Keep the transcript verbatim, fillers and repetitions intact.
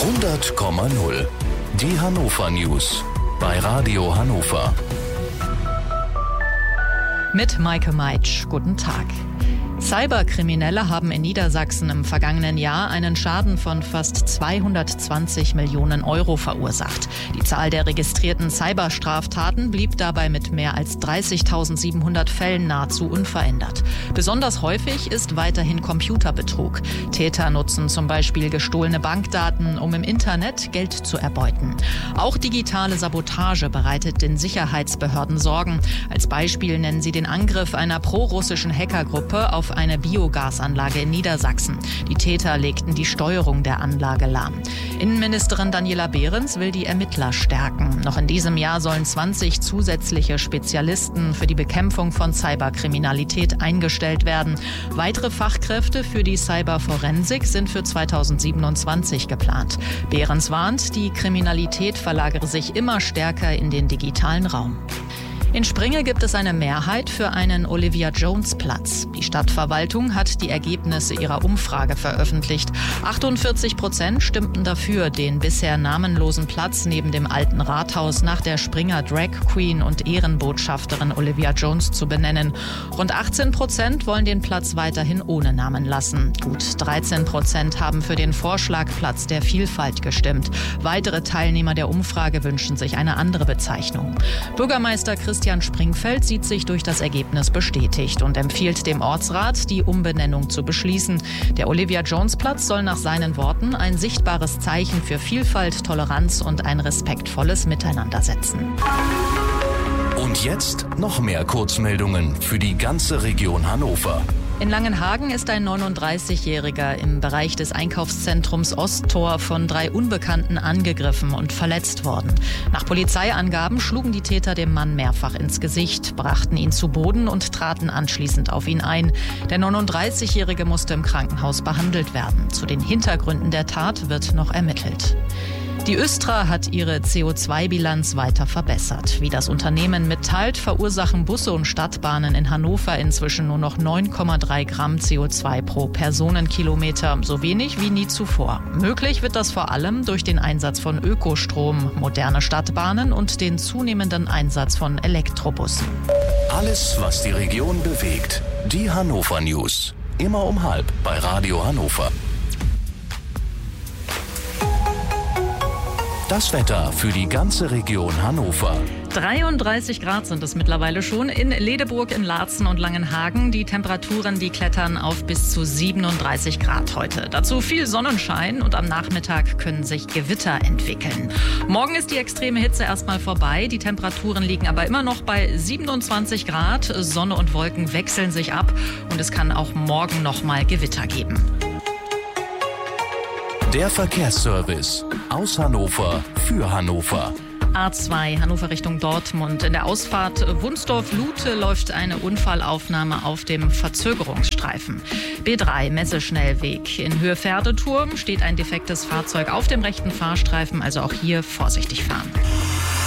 hundert Komma null. Die Hannover News bei Radio Hannover. Mit Maike Meitsch. Guten Tag. Cyberkriminelle haben in Niedersachsen im vergangenen Jahr einen Schaden von fast zweihundertzwanzig Millionen Euro verursacht. Die Zahl der registrierten Cyberstraftaten blieb dabei mit mehr als dreißigtausendsiebenhundert Fällen nahezu unverändert. Besonders häufig ist weiterhin Computerbetrug. Täter nutzen zum Beispiel gestohlene Bankdaten, um im Internet Geld zu erbeuten. Auch digitale Sabotage bereitet den Sicherheitsbehörden Sorgen. Als Beispiel nennen sie den Angriff einer prorussischen Hackergruppe auf eine Biogasanlage in Niedersachsen. Die Täter legten die Steuerung der Anlage lahm. Innenministerin Daniela Behrens will die Ermittler stärken. Noch in diesem Jahr sollen zwanzig zusätzliche Spezialisten für die Bekämpfung von Cyberkriminalität eingestellt werden. Weitere Fachkräfte für die Cyberforensik sind für zweitausendsiebenundzwanzig geplant. Behrens warnt, die Kriminalität verlagere sich immer stärker in den digitalen Raum. In Springe gibt es eine Mehrheit für einen Olivia-Jones-Platz. Die Stadtverwaltung hat die Ergebnisse ihrer Umfrage veröffentlicht. achtundvierzig Prozent stimmten dafür, den bisher namenlosen Platz neben dem alten Rathaus nach der Springer Drag Queen und Ehrenbotschafterin Olivia Jones zu benennen. Rund achtzehn Prozent wollen den Platz weiterhin ohne Namen lassen. Gut dreizehn Prozent haben für den Vorschlag Platz der Vielfalt gestimmt. Weitere Teilnehmer der Umfrage wünschen sich eine andere Bezeichnung. Bürgermeister Christian Christian Springfeld sieht sich durch das Ergebnis bestätigt und empfiehlt dem Ortsrat, die Umbenennung zu beschließen. Der Olivia-Jones-Platz soll nach seinen Worten ein sichtbares Zeichen für Vielfalt, Toleranz und ein respektvolles Miteinander setzen. Und jetzt noch mehr Kurzmeldungen für die ganze Region Hannover. In Langenhagen ist ein neununddreißigjähriger im Bereich des Einkaufszentrums Osttor von drei Unbekannten angegriffen und verletzt worden. Nach Polizeiangaben schlugen die Täter dem Mann mehrfach ins Gesicht, brachten ihn zu Boden und traten anschließend auf ihn ein. Der neununddreißigjährige musste im Krankenhaus behandelt werden. Zu den Hintergründen der Tat wird noch ermittelt. Die Östra hat ihre C O zwei Bilanz weiter verbessert. Wie das Unternehmen mitteilt, verursachen Busse und Stadtbahnen in Hannover inzwischen nur noch neun Komma drei Gramm C O zwei pro Personenkilometer, so wenig wie nie zuvor. Möglich wird das vor allem durch den Einsatz von Ökostrom, moderne Stadtbahnen und den zunehmenden Einsatz von Elektrobussen. Alles, was die Region bewegt. Die Hannover News. Immer um halb bei Radio Hannover. Das Wetter für die ganze Region Hannover. dreiunddreißig Grad sind es mittlerweile schon in Ledeburg, in Laatzen und Langenhagen. Die Temperaturen, die klettern auf bis zu siebenunddreißig Grad heute. Dazu viel Sonnenschein und am Nachmittag können sich Gewitter entwickeln. Morgen ist die extreme Hitze erstmal vorbei. Die Temperaturen liegen aber immer noch bei siebenundzwanzig Grad. Sonne und Wolken wechseln sich ab und es kann auch morgen noch mal Gewitter geben. Der Verkehrsservice aus Hannover für Hannover. A zwei Hannover Richtung Dortmund. In der Ausfahrt Wunsdorf-Lute läuft eine Unfallaufnahme auf dem Verzögerungsstreifen. B drei Messeschnellweg. In Höhe Pferdeturm steht ein defektes Fahrzeug auf dem rechten Fahrstreifen, also auch hier vorsichtig fahren.